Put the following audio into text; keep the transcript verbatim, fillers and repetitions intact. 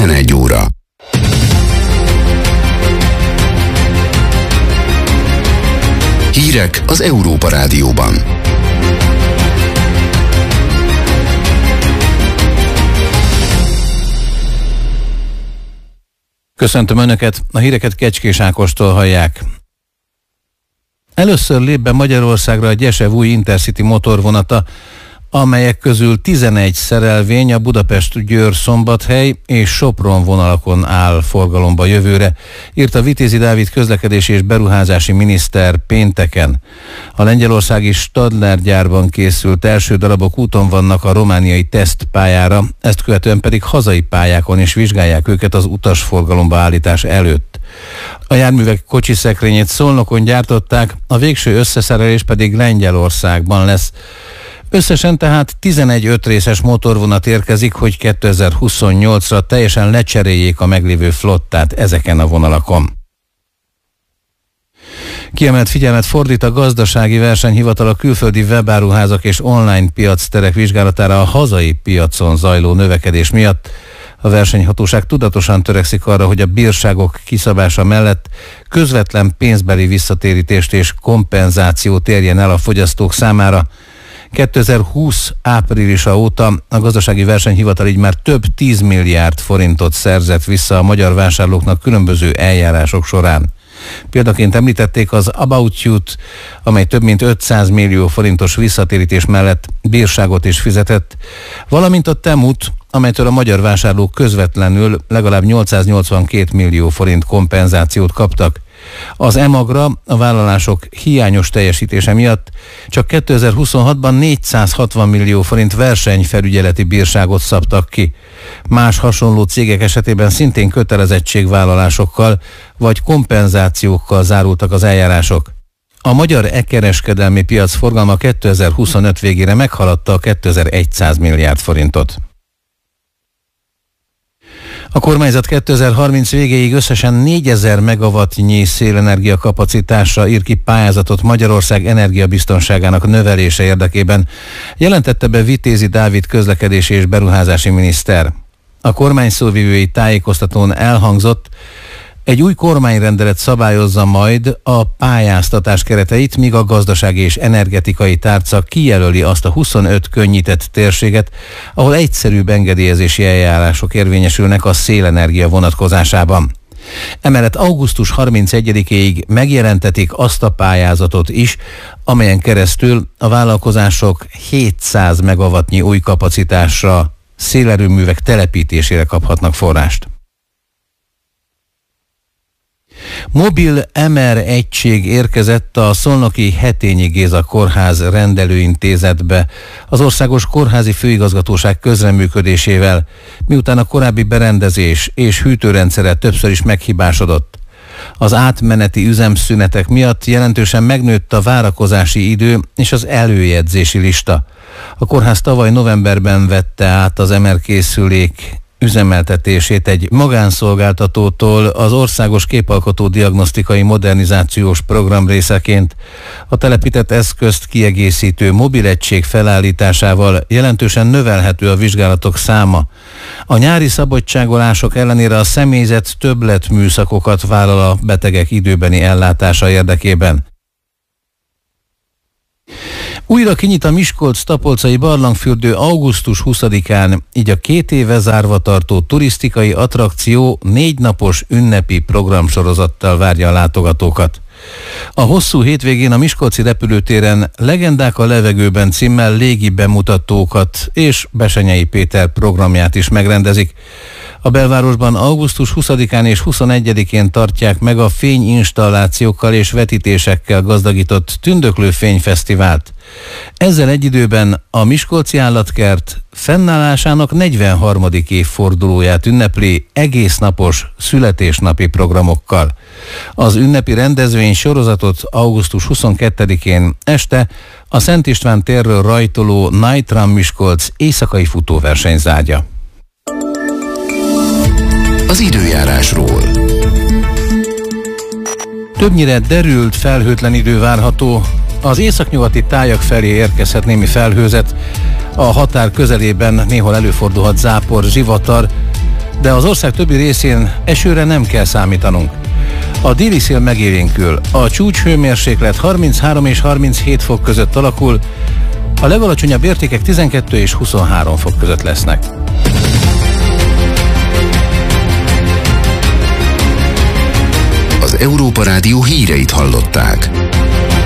tizenegy óra. Hírek az Európa Rádióban. Köszöntöm Önöket, a híreket Kecskés Ákostól hallják. Először lép be Magyarországra a Gyesev új Intercity motorvonata, amelyek közül tizenegy szerelvény a Budapest-Győr-Szombathely és Sopron vonalakon áll forgalomba jövőre, írta Vitézi Dávid közlekedési és beruházási miniszter pénteken. A lengyelországi Stadler gyárban készült első darabok úton vannak a romániai tesztpályára, ezt követően pedig hazai pályákon is vizsgálják őket az utasforgalomba állítás előtt. A járművek kocsiszekrényét Szolnokon gyártották, a végső összeszerelés pedig Lengyelországban lesz. Összesen tehát tizenegy ötrészes motorvonat érkezik, hogy kétezer-huszonnyolcra teljesen lecseréljék a meglévő flottát ezeken a vonalakon. Kiemelt figyelmet fordít a Gazdasági Versenyhivatal a külföldi webáruházak és online piacterek vizsgálatára a hazai piacon zajló növekedés miatt. A versenyhatóság tudatosan törekszik arra, hogy a bírságok kiszabása mellett közvetlen pénzbeli visszatérítést és kompenzációt érjen el a fogyasztók számára. kétezer-húsz áprilisa óta a Gazdasági Versenyhivatal így már több tíz milliárd forintot szerzett vissza a magyar vásárlóknak különböző eljárások során. Példaként említették az About You-t, amely több mint ötszáz millió forintos visszatérítés mellett bírságot is fizetett, valamint a Temut, amelytől a magyar vásárlók közvetlenül legalább nyolcszáznyolcvankét millió forint kompenzációt kaptak. Az e-magra a vállalások hiányos teljesítése miatt csak kétezer-huszonhatban négyszázhatvan millió forint versenyfelügyeleti bírságot szabtak ki. Más hasonló cégek esetében szintén kötelezettségvállalásokkal vagy kompenzációkkal zárultak az eljárások. A magyar e-kereskedelmi piac forgalma kétezer-huszonöt végére meghaladta a kétezer-száz milliárd forintot. A kormányzat kétezer-harminc végéig összesen négyezer megawattnyi szélenergia kapacitásra ír ki pályázatot Magyarország energiabiztonságának növelése érdekében, jelentette be Vitézi Dávid közlekedési és beruházási miniszter. A kormány szóvivői tájékoztatón elhangzott, egy új kormányrendelet szabályozza majd a pályáztatás kereteit, míg a gazdasági és energetikai tárca kijelöli azt a huszonöt könnyített térséget, ahol egyszerűbb engedélyezési eljárások érvényesülnek a szélenergia vonatkozásában. Emellett augusztus harmincegyedikéig megjelentetik azt a pályázatot is, amelyen keresztül a vállalkozások hétszáz megawattnyi új kapacitásra, szélerőművek telepítésére kaphatnak forrást. Mobil em er egység érkezett a szolnoki Hetényi Géza Kórház rendelőintézetbe az Országos Kórházi Főigazgatóság közreműködésével, miután a korábbi berendezés és hűtőrendszere többször is meghibásodott. Az átmeneti üzemszünetek miatt jelentősen megnőtt a várakozási idő és az előjegyzési lista. A kórház tavaly novemberben vette át az em er készülék üzemeltetését egy magánszolgáltatótól az Országos Képalkotó Diagnosztikai Modernizációs Program részeként. A telepített eszközt kiegészítő mobilegység felállításával jelentősen növelhető a vizsgálatok száma. A nyári szabadságolások ellenére a személyzet többletműszakokat vállal a betegek időbeni ellátása érdekében. Újra kinyit a Miskolc-Tapolcai barlangfürdő augusztus huszadikán, így a két éve zárva tartó turisztikai attrakció négy napos ünnepi programsorozattal várja a látogatókat. A hosszú hétvégén a miskolci repülőtéren Legendák a levegőben címmel légi bemutatókat és Besenyei Péter programját is megrendezik. A belvárosban augusztus huszadikán és huszonegyedikén tartják meg a fényinstallációkkal és vetítésekkel gazdagított Tündöklő Fényfesztivált. Ezzel egy időben a Miskolci Állatkert fennállásának negyvenharmadik évfordulóját ünnepli egésznapos születésnapi programokkal. Az ünnepi rendezvény sorozatot augusztus huszonkettedikén este a Szent István térről rajtoló Night Run Miskolc éjszakai futóverseny zárja. Az időjárásról. Többnyire derült, felhőtlen idő várható. Az északnyugati tájak felé érkezhet némi felhőzet. A határ közelében néhol előfordulhat zápor, zsivatar, de az ország többi részén esőre nem kell számítanunk. A déli szél megélénkül, a csúcshőmérséklet harminchárom és harminchét fok között alakul, a legalacsonyabb értékek tizenkettő és huszonhárom fok között lesznek. Az Európa Rádió híreit hallották.